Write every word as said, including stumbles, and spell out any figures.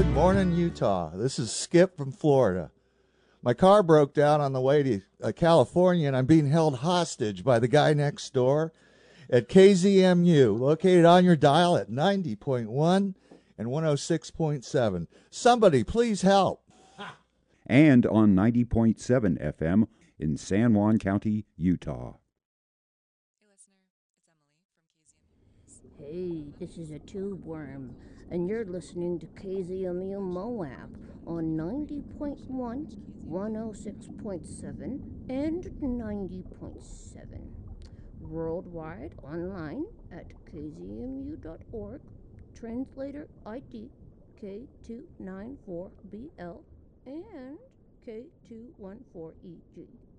Good morning, Utah. This is Skip from Florida. My car broke down on the way to uh, California, and I'm being held hostage by the guy next door at K Z M U, located on your dial at ninety point one and one oh six point seven. Somebody, please help. And on ninety point seven F M in San Juan County, Utah. Hey listener, it's Emily from K Z M U. Hey, this is a tube worm, and you're listening to K Z M U Moab on ninety point one, one oh six point seven, and ninety point seven. Worldwide online at k z m u dot org. Translator I D K two nine four B L and K two one four E G.